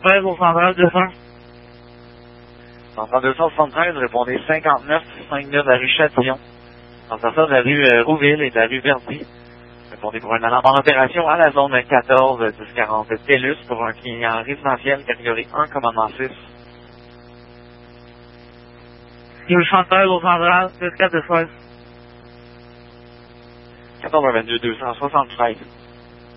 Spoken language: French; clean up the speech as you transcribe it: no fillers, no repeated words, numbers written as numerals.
273 au central 200. Central 273, répondez 59, 5 minutes de la rue Châtillon. En sortant de la rue Rouville et de la rue Verdi. Répondez pour un alarme en opération à la zone 14 1040 TELUS pour un client résidentiel catégorie 1 commandement 6. 213 au central 24 de 16. 1422 273.